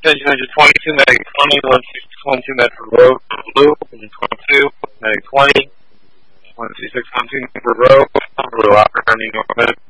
Engine 22, Medic 20, 12612 Medford Road, Blue, Engine 22, Medic 20, 12612 Medford Road, Blue, operator, New York, Medic